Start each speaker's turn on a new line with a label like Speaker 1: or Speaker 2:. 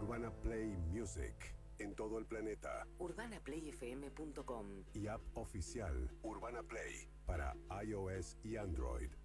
Speaker 1: Urbana Play Music en todo el planeta.
Speaker 2: UrbanaPlayFM.com
Speaker 1: Y app oficial Urbana Play para iOS y Android.